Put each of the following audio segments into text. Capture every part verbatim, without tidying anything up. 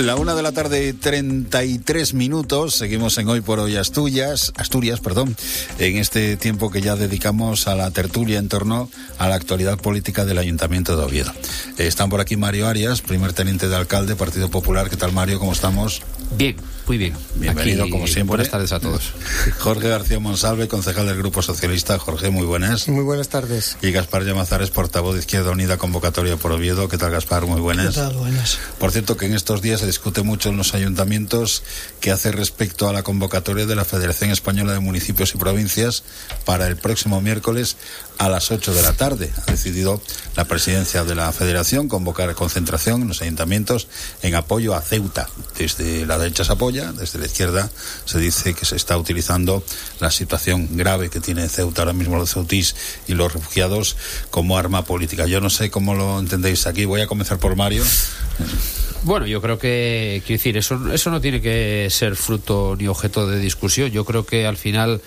La una de la tarde, treinta y tres minutos. Seguimos en Hoy por Hoy Asturias, Asturias, perdón, en este tiempo que ya dedicamos a la tertulia en torno a la actualidad política del Ayuntamiento de Oviedo. Eh, están por aquí Mario Arias, primer teniente de alcalde, Partido Popular. ¿Qué tal, Mario? ¿Cómo estamos? Bien, muy bien. Bienvenido, aquí, como siempre. Buenas tardes a todos. Jorge García Monsalve, concejal del Grupo Socialista. Jorge, muy buenas. Muy buenas tardes. Y Gaspar Llamazares, portavoz de Izquierda Unida, convocatoria por Oviedo. ¿Qué tal, Gaspar? Muy buenas. ¿Qué tal? Buenas. Por cierto, que en estos días se discute mucho en los ayuntamientos que hace respecto a la convocatoria de la Federación Española de Municipios y Provincias para el próximo miércoles a las ocho de la tarde. Ha decidido la presidencia de la Federación convocar concentración en los ayuntamientos en apoyo a Ceuta. Desde la derecha se apoya, desde la izquierda se dice que se está utilizando la situación grave que tiene Ceuta ahora mismo, los ceutís y los refugiados, como arma política. Yo no sé cómo lo entendéis aquí. Voy a comenzar por Mario. Bueno, yo creo que, quiero decir, eso, eso no tiene que ser fruto ni objeto de discusión. Yo creo que al final,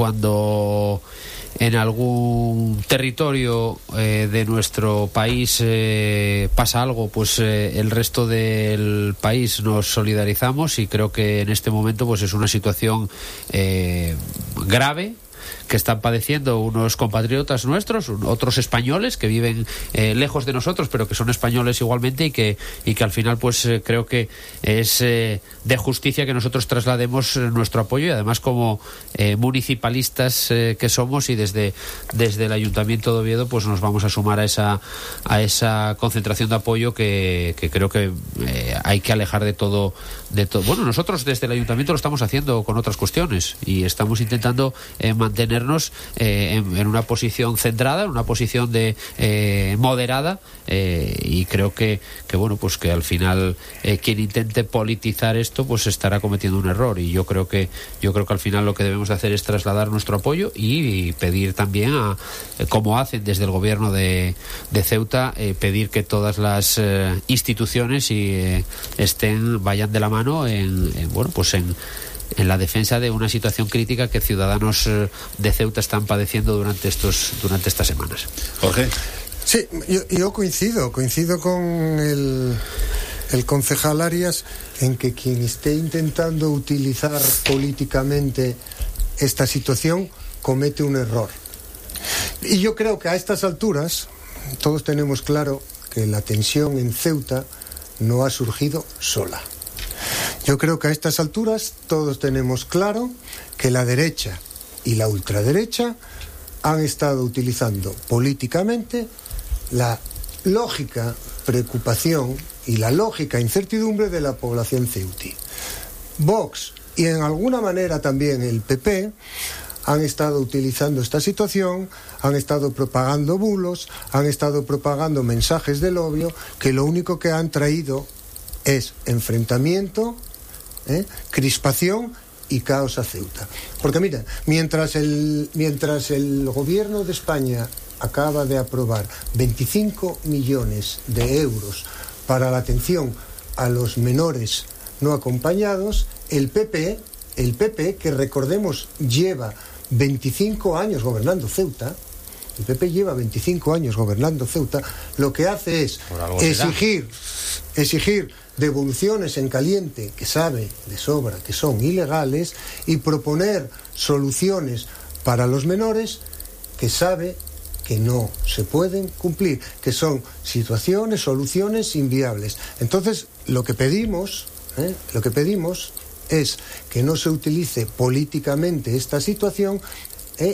cuando en algún territorio eh, de nuestro país eh, pasa algo, pues eh, el resto del país nos solidarizamos, y creo que en este momento pues es una situación eh, grave que están padeciendo unos compatriotas nuestros, otros españoles que viven eh, lejos de nosotros, pero que son españoles igualmente, y que y que al final pues eh, creo que es eh, de justicia que nosotros traslademos nuestro apoyo, y además como eh, municipalistas eh, que somos, y desde desde el Ayuntamiento de Oviedo pues nos vamos a sumar a esa a esa concentración de apoyo que, que creo que eh, hay que alejar de todo de todo. Bueno, nosotros desde el Ayuntamiento lo estamos haciendo con otras cuestiones, y estamos intentando eh, mantener Eh, en, en una posición centrada, en una posición de eh, moderada, eh, y creo que, que bueno, pues que al final eh, quien intente politizar esto pues estará cometiendo un error, y yo creo que yo creo que al final lo que debemos de hacer es trasladar nuestro apoyo y, y pedir también a, eh, como hacen desde el gobierno de, de Ceuta, eh, pedir que todas las eh, instituciones y, eh, estén vayan de la mano en, en bueno pues en en la defensa de una situación crítica que ciudadanos de Ceuta están padeciendo durante estos durante estas semanas. Jorge. Sí, yo, yo coincido, coincido con el, el concejal Arias en que quien esté intentando utilizar políticamente esta situación comete un error. Y yo creo que a estas alturas todos tenemos claro que la tensión en Ceuta no ha surgido sola. Yo creo que a estas alturas todos tenemos claro que la derecha y la ultraderecha han estado utilizando políticamente la lógica preocupación y la lógica incertidumbre de la población ceutí. Vox y en alguna manera también el P P han estado utilizando esta situación, han estado propagando bulos, han estado propagando mensajes del odio que lo único que han traído es enfrentamiento, ¿eh? crispación y caos a Ceuta. Porque mira, mientras el, mientras el gobierno de España acaba de aprobar veinticinco millones de euros para la atención a los menores no acompañados, el P P, el P P, que recordemos lleva veinticinco años gobernando Ceuta, el P P lleva veinticinco años gobernando Ceuta, lo que hace es exigir, exigir devoluciones en caliente que sabe de sobra que son ilegales, y proponer soluciones para los menores que sabe que no se pueden cumplir, que son situaciones, soluciones inviables. Entonces, lo que pedimos, ¿eh? lo que pedimos es que no se utilice políticamente esta situación